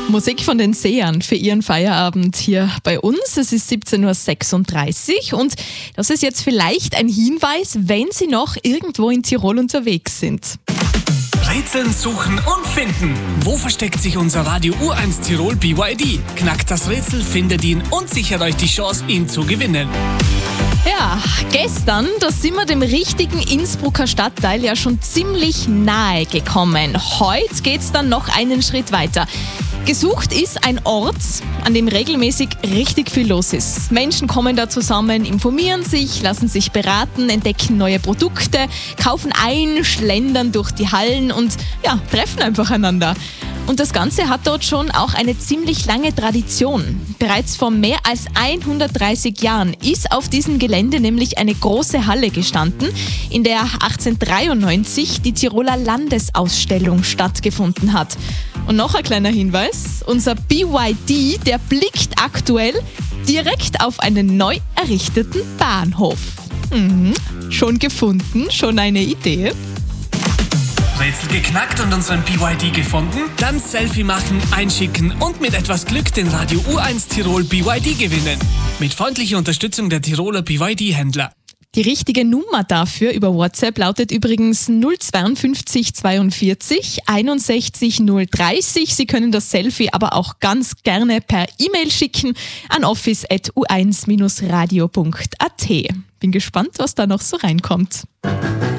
Musik von den Sehern für Ihren Feierabend hier bei uns. Es ist 17.36 Uhr und das ist jetzt vielleicht ein Hinweis, wenn Sie noch irgendwo in Tirol unterwegs sind. Rätseln, suchen und finden. Wo versteckt sich unser Radio U1 Tirol BYD? Knackt das Rätsel, findet ihn und sichert euch die Chance, ihn zu gewinnen. Ja, gestern, da sind wir dem richtigen Innsbrucker Stadtteil ja schon ziemlich nahe gekommen. Heute geht's dann noch einen Schritt weiter. Gesucht ist ein Ort, an dem regelmäßig richtig viel los ist. Menschen kommen da zusammen, informieren sich, lassen sich beraten, entdecken neue Produkte, kaufen ein, schlendern durch die Hallen und ja, treffen einfach einander. Und das Ganze hat dort schon auch eine ziemlich lange Tradition. Bereits vor mehr als 130 Jahren ist auf diesem Gelände nämlich eine große Halle gestanden, in der 1893 die Tiroler Landesausstellung stattgefunden hat. Und noch ein kleiner Hinweis, unser BYD, der blickt aktuell direkt auf einen neu errichteten Bahnhof. Schon gefunden, schon eine Idee? Rätsel geknackt und unseren BYD gefunden? Dann Selfie machen, einschicken und mit etwas Glück den Radio U1 Tirol BYD gewinnen. Mit freundlicher Unterstützung der Tiroler BYD-Händler. Die richtige Nummer dafür über WhatsApp lautet übrigens 052 42 61 030. Sie können das Selfie aber auch ganz gerne per E-Mail schicken an office@u1-radio.at. Bin gespannt, was da noch so reinkommt.